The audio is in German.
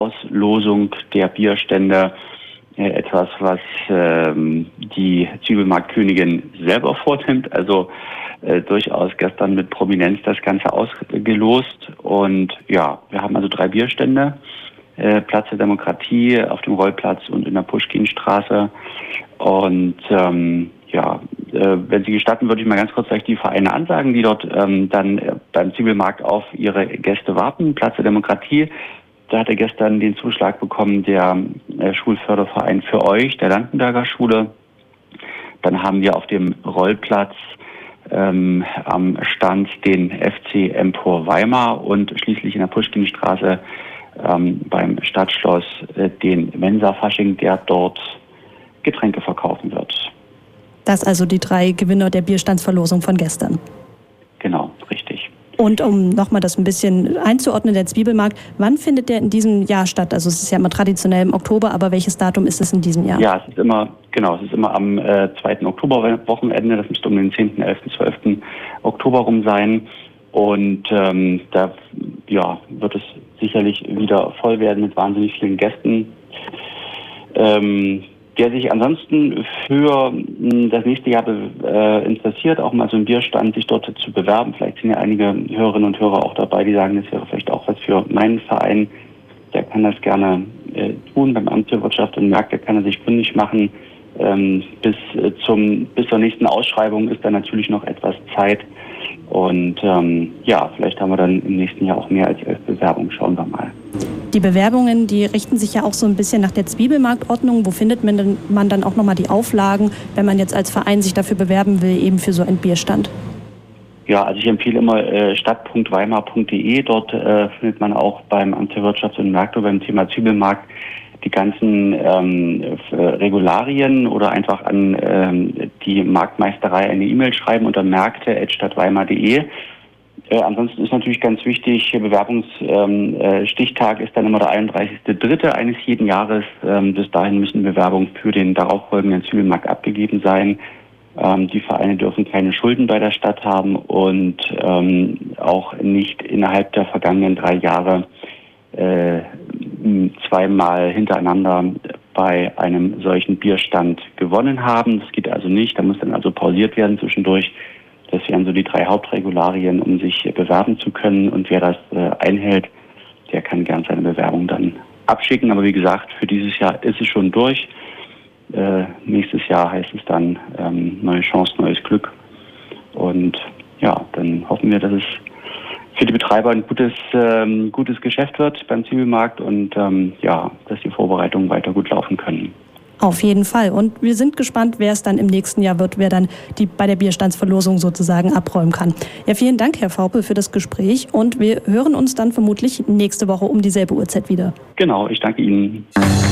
Auslosung der Bierstände etwas, was die Zwiebelmarktkönigin selber vornimmt. Also durchaus gestern mit Prominenz das Ganze ausgelost. Und ja, wir haben also 3 Bierstände. Platz der Demokratie, auf dem Rollplatz und in der Puschkinstraße. Und wenn Sie gestatten, würde ich mal ganz kurz gleich die Vereine ansagen, die dort dann beim Zwiebelmarkt auf ihre Gäste warten. Platz der Demokratie, da hat er gestern den Zuschlag bekommen, der Schulförderverein für euch, der Landenberger Schule. Dann haben wir auf dem Rollplatz am Stand den FC Empor Weimar und schließlich in der Puschkinstraße beim Stadtschloss den Mensa-Fasching, der dort Getränke verkaufen wird. Das also die 3 Gewinner der Bierstandsverlosung von gestern. Genau, richtig. Und um nochmal das ein bisschen einzuordnen, der Zwiebelmarkt, wann findet der in diesem Jahr statt? Also es ist ja immer traditionell im Oktober, aber welches Datum ist es in diesem Jahr? Ja, es ist immer am 2. Oktoberwochenende, das müsste um den 10., 11., 12. Oktober rum sein. Und da wird es sicherlich wieder voll werden mit wahnsinnig vielen Gästen. Der sich ansonsten für das nächste Jahr interessiert, auch mal so einen Bierstand sich dort zu bewerben. Vielleicht sind ja einige Hörerinnen und Hörer auch dabei, die sagen, das wäre vielleicht auch was für meinen Verein. Der kann das gerne tun. Beim Amt für Wirtschaft und Märkte kann er sich kundig machen. Bis zur nächsten Ausschreibung ist da natürlich noch etwas Zeit. Und vielleicht haben wir dann im nächsten Jahr auch mehr als 11 Bewerbungen. Schauen wir mal. Die Bewerbungen, die richten sich ja auch so ein bisschen nach der Zwiebelmarktordnung. Wo findet man dann auch nochmal die Auflagen, wenn man jetzt als Verein sich dafür bewerben will, eben für so einen Bierstand? Ja, also ich empfehle immer stadt.weimar.de. Dort findet man auch beim Amt für Wirtschaft und Märkte beim Thema Zwiebelmarkt die ganzen Regularien oder einfach an die Marktmeisterei eine E-Mail schreiben unter märkte@stadtweimar.de. Ansonsten ist natürlich ganz wichtig, Bewerbungsstichtag ist dann immer der 31.3. eines jeden Jahres. Bis dahin müssen Bewerbungen für den darauffolgenden Zwiebelmarkt abgegeben sein. Die Vereine dürfen keine Schulden bei der Stadt haben und auch nicht innerhalb der vergangenen 3 Jahre zweimal hintereinander bei einem solchen Bierstand gewonnen haben. Das geht also nicht. Da muss dann also pausiert werden zwischendurch. Das wären so die 3 Hauptregularien, um sich bewerben zu können. Und wer das einhält, der kann gern seine Bewerbung dann abschicken. Aber wie gesagt, für dieses Jahr ist es schon durch. Nächstes Jahr heißt es dann neue Chance, neues Glück. Und ja, dann hoffen wir, dass es für die Betreiber ein gutes Geschäft wird beim Zwiebelmarkt und dass die Vorbereitungen weiter gut laufen können. Auf jeden Fall. Und wir sind gespannt, wer es dann im nächsten Jahr wird, wer dann bei der Bierstandsverlosung sozusagen abräumen kann. Ja, vielen Dank, Herr Vaupel, für das Gespräch. Und wir hören uns dann vermutlich nächste Woche um dieselbe Uhrzeit wieder. Genau, ich danke Ihnen.